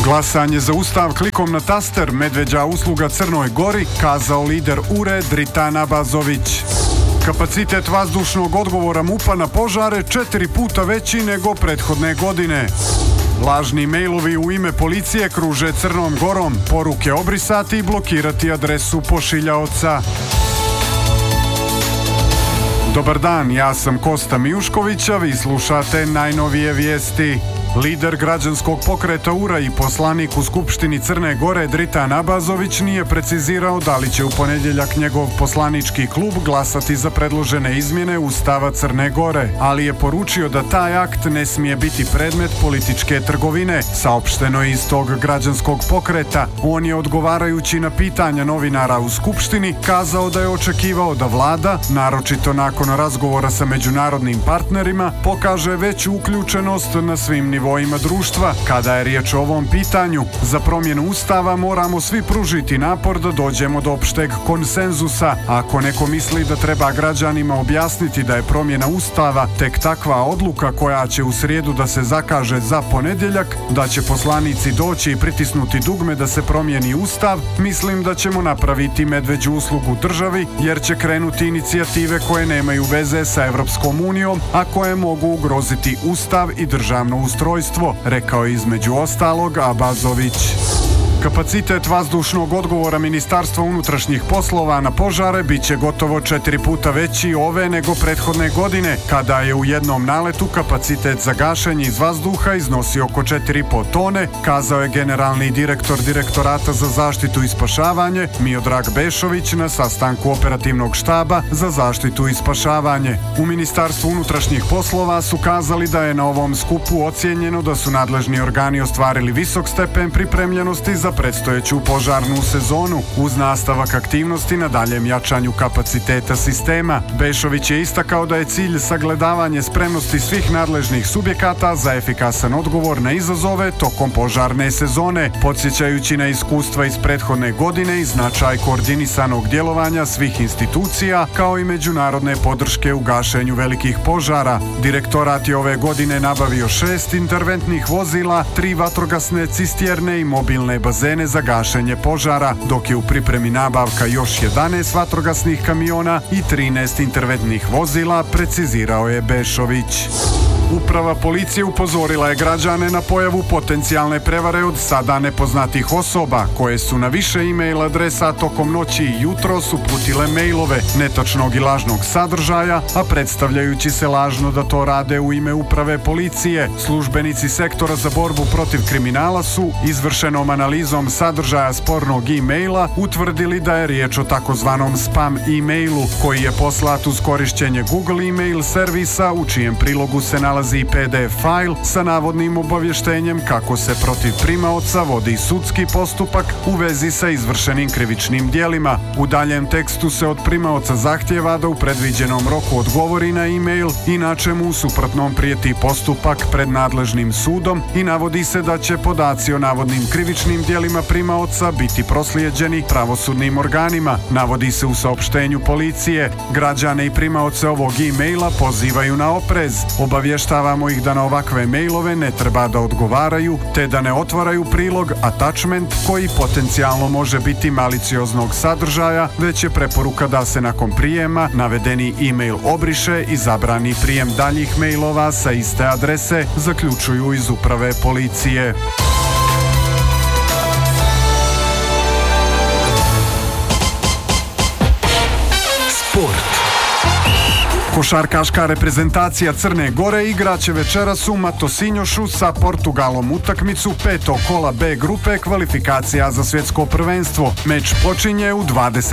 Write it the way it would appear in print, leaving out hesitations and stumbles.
Glasanje za ustav klikom na taster, medveđa usluga Crnoj Gori, kazao lider URE Dritan Abazović. Kapacitet vazdušnog odgovora MUP-a na požare 4 puta veći nego prethodne godine. Lažni mailovi u ime policije kruže Crnom Gorom, poruke obrisati i blokirati adresu pošiljaoca. Dobar dan, ja sam Kosta Mijušković, a vi slušate najnovije vijesti. Lider građanskog pokreta URA i poslanik u Skupštini Crne Gore Dritan Abazović nije precizirao da li će u ponedjeljak njegov poslanički klub glasati za predložene izmjene Ustava Crne Gore, ali je poručio da taj akt ne smije biti predmet političke trgovine, saopšteno je iz tog građanskog pokreta. On je, odgovarajući na pitanja novinara u Skupštini, kazao da je očekivao da vlada, naročito nakon razgovora sa međunarodnim partnerima, pokaže veću uključenost na svim nivoima društva. Kada je riječ o ovom pitanju, za promjenu Ustava moramo svi pružiti napor da dođemo do opšteg konsenzusa. Ako neko misli da treba građanima objasniti da je promjena Ustava tek takva odluka koja će u srijedu da se zakaže za ponedjeljak, da će poslanici doći i pritisnuti dugme da se promijeni Ustav, mislim da ćemo napraviti medveđu uslugu državi, jer će krenuti inicijative koje nemaju veze sa Evropskom unijom, a koje mogu ugroziti Ustav i državno ustrojstvo, rekao je između ostalog Abazović. Kapacitet vazdušnog odgovora Ministarstva unutrašnjih poslova na požare bit će gotovo 4 puta veći ove nego prethodne godine, kada je u jednom naletu kapacitet za gašenje iz vazduha iznosio oko 4,5 tone, kazao je generalni direktor Direktorata za zaštitu i spašavanje Miodrag Bešović na sastanku operativnog štaba za zaštitu i spašavanje. U Ministarstvu unutrašnjih poslova su kazali da je na ovom skupu ocijenjeno da su nadležni organi ostvarili visok stepen pripremljenosti za predstojeću požarnu sezonu, uz nastavak aktivnosti na daljem jačanju kapaciteta sistema. Bešović je istakao da je cilj sagledavanje spremnosti svih nadležnih subjekata za efikasan odgovor na izazove tokom požarne sezone, podsjećajući na iskustva iz prethodne godine i značaj koordinisanog djelovanja svih institucija, kao i međunarodne podrške u gašenju velikih požara. Direktorat je ove godine nabavio 6 interventnih vozila, 3 vatrogasne cistjerne i mobilne bazene za gašenje požara, dok je u pripremi nabavka još 11 vatrogasnih kamiona i 13 interventnih vozila, precizirao je Bešović. Uprava policije upozorila je građane na pojavu potencijalne prevare od sada nepoznatih osoba, koje su na više e-mail adresa tokom noći i jutros uputile mailove netačnog i lažnog sadržaja, a predstavljajući se lažno da to rade u ime uprave policije. Službenici sektora za borbu protiv kriminala su izvršenom analizom sadržaja spornog e-maila utvrdili da je riječ o takozvanom spam e-mailu, koji je poslat uz korišćenje Google e-mail servisa, u čijem prilogu se nalazi PDF fajl sa navodnim obavještenjem kako se protiv primaoca vodi sudski postupak u vezi sa izvršenim krivičnim djelima. U daljem tekstu se od primaoca zahtjeva da u predviđenom roku odgovori na e-mail, inače mu u suprotnom prijeti postupak pred nadležnim sudom, i navodi se da će podaci o navodnim krivičnim djelima primaoca biti proslijeđeni pravosudnim organima. Navodi se u saopštenju policije. Građane i primaoce ovog e-maila pozivaju na oprez. Obavještavamo ih da na ovakve mailove ne treba da odgovaraju, te da ne otvaraju prilog, attachment, koji potencijalno može biti malicioznog sadržaja, već je preporuka da se nakon prijema navedeni e-mail obriše i zabrani prijem daljih mailova sa iste adrese, zaključuju iz uprave policije. Sport. Košarkaška reprezentacija Crne Gore igraće večeras u Matosinjošu sa Portugalom utakmicu 5. kola B grupe kvalifikacija za svjetsko prvenstvo. Meč počinje u 20